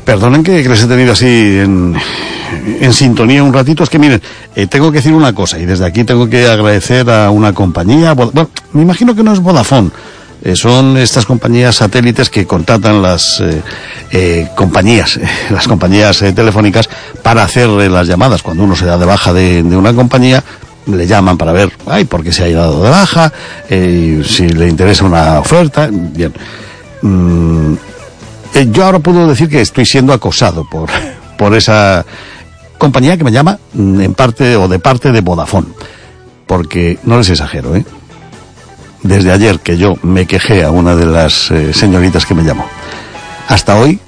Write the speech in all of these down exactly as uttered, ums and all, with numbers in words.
Perdonen que, que les he tenido así en, en sintonía un ratito. Es que miren, eh, tengo que decir una cosa, y desde aquí tengo que agradecer a una compañía, bueno, me imagino que no es Vodafone, eh, son estas compañías satélites que contratan las eh, eh, compañías, eh, las compañías eh, telefónicas para hacer eh, las llamadas. Cuando uno se da de baja de, de una compañía, le llaman para ver, ay, por qué se ha dado de baja, eh, si le interesa una oferta, bien. Mm, eh, yo ahora puedo decir que estoy siendo acosado por, por esa compañía que me llama en parte o de parte de Vodafone, porque no les exagero, ¿eh? Desde ayer que yo me quejé a una de las eh, señoritas que me llamó, hasta hoy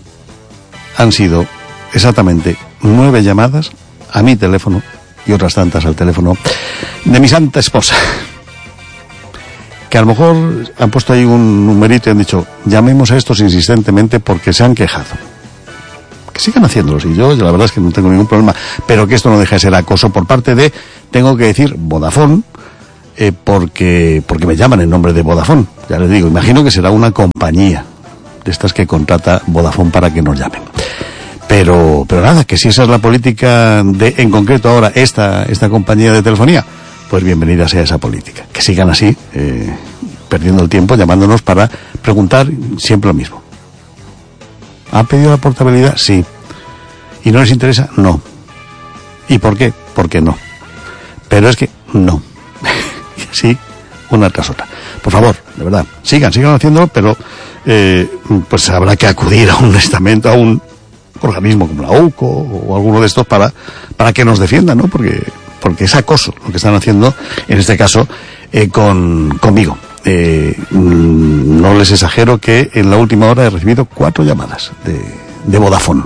han sido exactamente nueve llamadas a mi teléfono y otras tantas al teléfono de mi santa esposa, que a lo mejor han puesto ahí un numerito y han dicho, llamemos a estos insistentemente porque se han quejado. Que sigan haciéndolo, y yo, yo la verdad es que no tengo ningún problema, pero que esto no deja de ser acoso por parte de, tengo que decir, Vodafone, eh, porque, porque me llaman en nombre de Vodafone. Ya les digo, imagino que será una compañía de estas que contrata Vodafone para que nos llamen. Pero, pero nada, que si esa es la política de, en concreto ahora, esta, esta compañía de telefonía, pues bienvenida sea esa política. Que sigan así, eh, perdiendo el tiempo, llamándonos para preguntar siempre lo mismo. ¿Han pedido la portabilidad? Sí. ¿Y no les interesa? No. ¿Y por qué? Porque no. Pero es que no. Sí, una tras otra. Por favor, de verdad, sigan, sigan haciéndolo, pero eh, pues habrá que acudir a un estamento, a un organismo como la U C O o alguno de estos para para que nos defiendan, ¿no? Porque porque es acoso lo que están haciendo, en este caso, eh, con conmigo. Eh, no les exagero que en la última hora he recibido cuatro llamadas de, de Vodafone.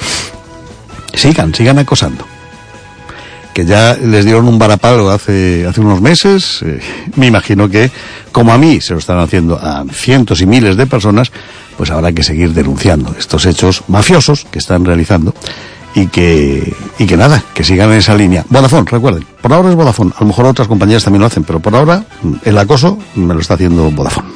Sigan, sigan acosando. Que ya les dieron un varapalo hace, hace unos meses, eh, me imagino que, como a mí se lo están haciendo a cientos y miles de personas, pues habrá que seguir denunciando estos hechos mafiosos que están realizando y que, y que nada, que sigan en esa línea. Vodafone, recuerden, por ahora es Vodafone, a lo mejor otras compañías también lo hacen, pero por ahora el acoso me lo está haciendo Vodafone.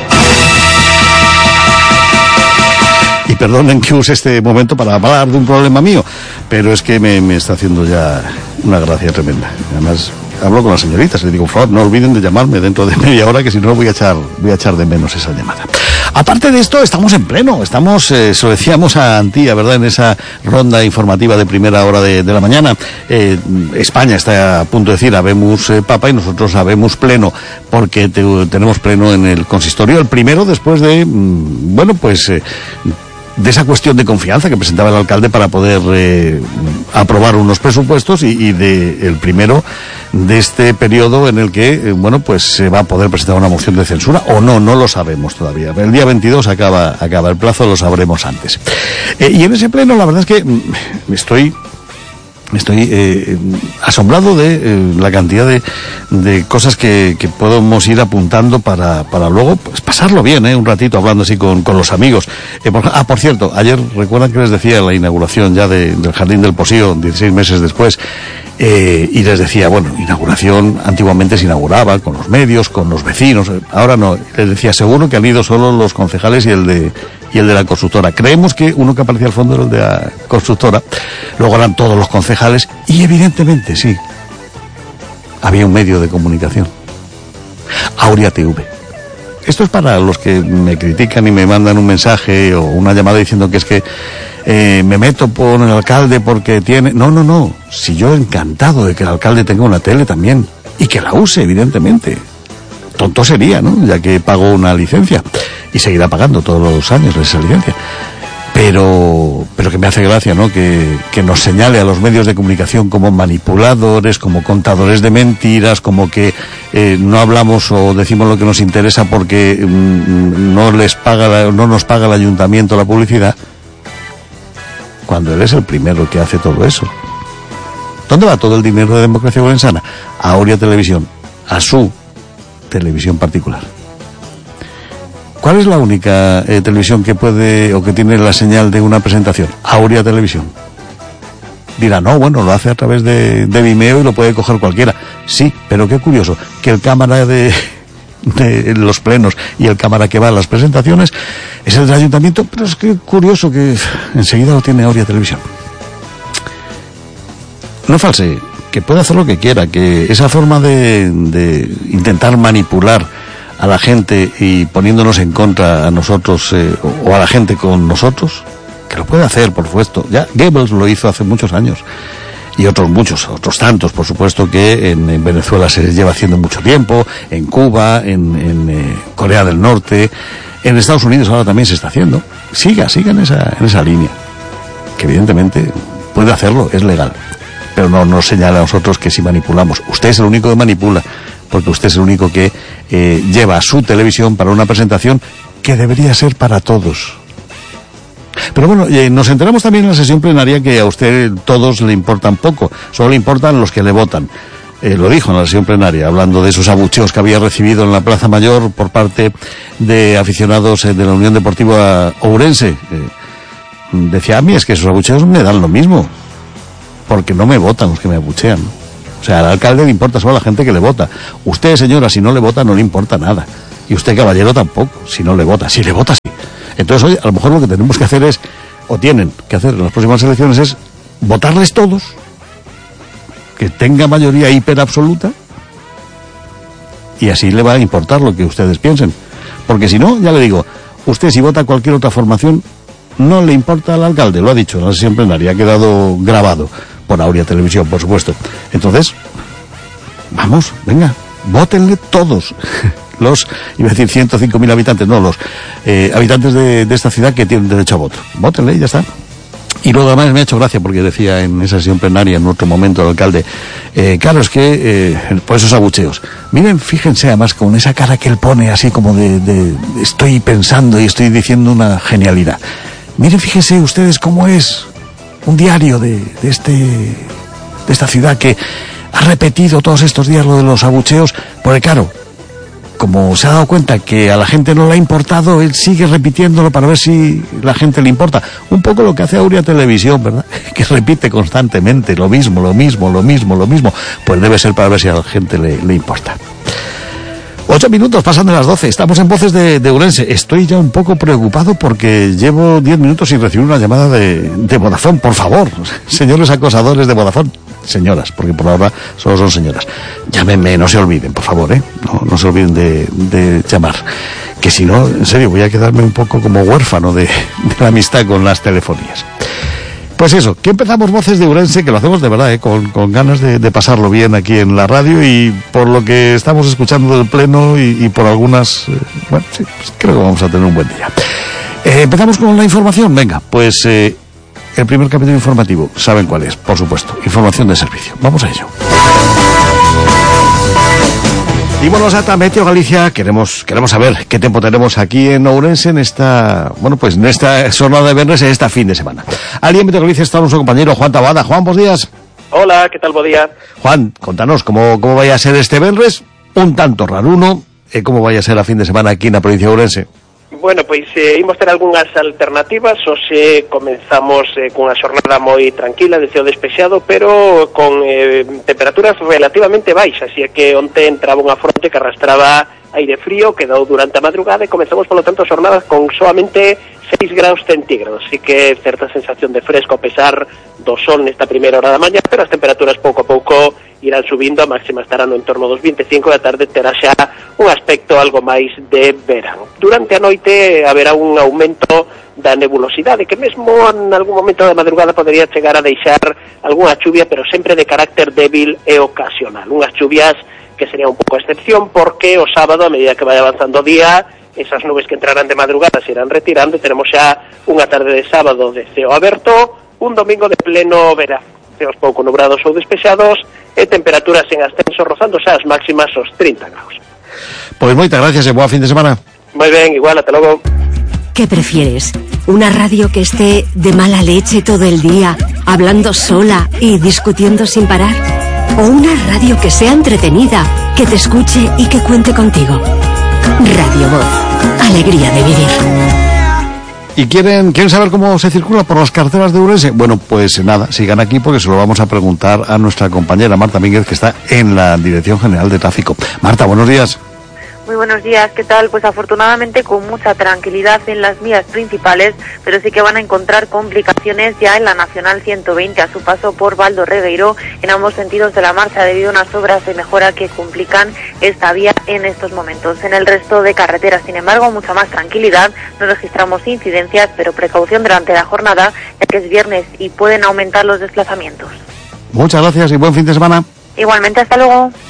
Y perdonen que use este momento para hablar de un problema mío, pero es que me, me está haciendo ya una gracia tremenda. Además, hablo con las señoritas y les digo, por favor, no olviden de llamarme dentro de media hora, que si no voy a echar, voy a echar de menos esa llamada. Aparte de esto, estamos en pleno, estamos, eh, se lo decíamos a Antía, ¿verdad?, en esa ronda informativa de primera hora de, de la mañana. Eh, España está a punto de decir habemos eh, papa y nosotros habemos pleno, porque te, tenemos pleno en el consistorio, el primero después de, mm, bueno, pues... Eh, de esa cuestión de confianza que presentaba el alcalde para poder eh, aprobar unos presupuestos y, y de el primero de este periodo en el que, eh, bueno, pues se va a poder presentar una moción de censura o no, no lo sabemos todavía. El día veintidós acaba, acaba el plazo, lo sabremos antes. Eh, y en ese pleno la verdad es que mm, estoy... Estoy eh, asombrado de eh, la cantidad de, de cosas que, que podemos ir apuntando para, para luego pues pasarlo bien, eh, un ratito hablando así con, con los amigos. Eh, por, ah, por cierto, ayer recuerdan que les decía la inauguración ya de, del Jardín del Posío, dieciséis meses después, eh, y les decía, bueno, inauguración, antiguamente se inauguraba con los medios, con los vecinos, ahora no, les decía, seguro que han ido solo los concejales y el de y el de la constructora. Creemos que uno que aparecía al fondo era el de la constructora, luego eran todos los concejales y evidentemente, sí, había un medio de comunicación, Auria T V. Esto es para los que me critican y me mandan un mensaje o una llamada diciendo que es que eh, me meto por el alcalde porque tiene... No, no, no, si yo encantado de que el alcalde tenga una tele también y que la use, evidentemente. Tonto sería, ¿no?, ya que pago una licencia y seguirá pagando todos los años esa licencia. Pero, pero que me hace gracia, ¿no?, que, que nos señale a los medios de comunicación como manipuladores, como contadores de mentiras, como que eh, no hablamos o decimos lo que nos interesa porque mm, no les paga la, no nos paga el ayuntamiento la publicidad, cuando él es el primero que hace todo eso. ¿Dónde va todo el dinero de Democracia Bolensana? A Auria Televisión, a su televisión particular. ¿Cuál es la única eh, televisión que puede o que tiene la señal de una presentación? Auria Televisión. Dirá, no, bueno, lo hace a través de, de Vimeo y lo puede coger cualquiera. Sí, pero qué curioso, que el cámara de, de los plenos y el cámara que va a las presentaciones es el del ayuntamiento, pero es que curioso que enseguida lo tiene Aurea Televisión. No false, que puede hacer lo que quiera, que esa forma de, de intentar manipular a la gente y poniéndonos en contra a nosotros eh, o a la gente con nosotros, que lo puede hacer, por supuesto. Ya Goebbels lo hizo hace muchos años. Y otros muchos, otros tantos, por supuesto, que en, en Venezuela se lleva haciendo mucho tiempo, en Cuba, en, en eh, Corea del Norte, en Estados Unidos ahora también se está haciendo. Siga, siga en esa, en esa línea, que evidentemente puede hacerlo, es legal, pero no nos señala a nosotros que si manipulamos. Usted es el único que manipula, porque usted es el único que eh, lleva su televisión para una presentación que debería ser para todos. Pero bueno, eh, nos enteramos también en la sesión plenaria que a usted todos le importan poco, solo le importan los que le votan. Eh, lo dijo en la sesión plenaria, hablando de esos abucheos que había recibido en la Plaza Mayor por parte de aficionados eh, de la Unión Deportiva Ourense. Eh, decía a mí, es que esos abucheos me dan lo mismo, porque no me votan los que me abuchean. O sea, al alcalde le importa solo a la gente que le vota. Usted, señora, si no le vota, no le importa nada. Y usted, caballero, tampoco, si no le vota. Si le vota, sí. Entonces, oye, a lo mejor lo que tenemos que hacer es, o tienen que hacer en las próximas elecciones, es votarles todos, que tenga mayoría hiper absoluta, y así le va a importar lo que ustedes piensen. Porque si no, ya le digo, usted si vota cualquier otra formación, no le importa al alcalde, lo ha dicho en la sesión plenaria, ha quedado grabado por Aurea Televisión, por supuesto. Entonces, vamos, venga, vótenle todos. Los, iba a decir ciento cinco mil habitantes, no, los eh, habitantes de, de esta ciudad que tienen derecho a voto. Vótenle y ya está. Y luego además me ha hecho gracia porque decía en esa sesión plenaria, en otro momento, el alcalde, eh, claro, es que eh, por esos abucheos. Miren, fíjense además con esa cara que él pone así como de, de, de estoy pensando y estoy diciendo una genialidad. Miren, fíjense ustedes cómo es un diario de, de, este, de esta ciudad que ha repetido todos estos días lo de los abucheos, porque claro, como se ha dado cuenta que a la gente no le ha importado, él sigue repitiéndolo para ver si la gente le importa. Un poco lo que hace Aurea Televisión, ¿verdad? Que repite constantemente lo mismo, lo mismo, lo mismo, lo mismo. Pues debe ser para ver si a la gente le, le importa. Ocho minutos pasando las doce. Estamos en Voces de, de Ourense. Estoy ya un poco preocupado porque llevo diez minutos sin recibir una llamada de, de Vodafone. Por favor, señores acosadores de Vodafone. Señoras, porque por ahora solo son señoras. Llámenme, no se olviden, por favor, ¿eh? No, no se olviden de, de llamar. Que si no, en serio, voy a quedarme un poco como huérfano de, de la amistad con las telefonías. Pues eso, que empezamos Voces de Ourense, que lo hacemos de verdad, ¿eh? con, con ganas de, de pasarlo bien aquí en la radio, y por lo que estamos escuchando del pleno y, y por algunas... Eh, bueno, sí, pues creo que vamos a tener un buen día. Eh, empezamos con la información. Venga, pues... Eh, el primer capítulo informativo, ¿saben cuál es? Por supuesto, información de servicio. Vamos a ello. Y bueno, Sata Meteo Galicia, queremos queremos saber qué tiempo tenemos aquí en Ourense en esta, bueno, pues en esta jornada de viernes, en esta fin de semana. Allí en Meteo Galicia está nuestro compañero Juan Tabada. Juan, buenos días. Hola, ¿qué tal? Buen día. Juan, contanos cómo, cómo vaya a ser este viernes, un tanto raruno, eh, cómo vaya a ser la fin de semana aquí en la provincia de Ourense. Bueno, pois eh, imos ter algunhas alternativas. Hoxe comenzamos eh, cunha xornada moi tranquila, de ceo despexado, pero con eh, temperaturas relativamente baixas, así que onte entraba unha fronte que arrastraba aire frío, quedou durante a madrugada e comenzamos, polo tanto, xornadas con solamente seis graus centígrados, así que certa sensación de fresco a pesar do sol nesta primeira hora da mañá, pero as temperaturas pouco a pouco irán subindo, a máxima estará no entorno dos veinticinco, da tarde terá xa un aspecto algo máis de verán. Durante a noite haberá un aumento da nebulosidade, que mesmo en algún momento da madrugada podería chegar a deixar algunha chuvia, pero sempre de carácter débil e ocasional. Unhas chuvias que sería un pouco a excepción, porque o sábado, a medida que vai avanzando o día, esas nubes que entrarán de madrugada se irán retirando e tenemos xa unha tarde de sábado de ceo aberto, un domingo de pleno verán, ceos pouco nubrados ou despexados e temperaturas en ascenso rozando xa as máximas os trinta graus. Pois moitas gracias e boa fin de semana. Moi ben, igual, ata logo. ¿Qué prefieres? ¿Una radio que esté de mala leche todo el día, hablando sola y discutiendo sin parar? ¿O una radio que sea entretenida, que te escuche y que cuente contigo? Radio Voz, alegría de vivir. ¿Y quieren, quieren saber cómo se circula por las carreteras de Ourense? Bueno, pues nada, sigan aquí porque se lo vamos a preguntar a nuestra compañera Marta Mínguez, que está en la Dirección General de Tráfico. Marta, buenos días. Muy buenos días, ¿qué tal? Pues afortunadamente con mucha tranquilidad en las vías principales, pero sí que van a encontrar complicaciones ya en la Nacional ciento veinte a su paso por Valdo Regueiro en ambos sentidos de la marcha debido a unas obras de mejora que complican esta vía en estos momentos. En el resto de carreteras, sin embargo, mucha más tranquilidad, no registramos incidencias, pero precaución durante la jornada, ya que es viernes y pueden aumentar los desplazamientos. Muchas gracias y buen fin de semana. Igualmente, hasta luego.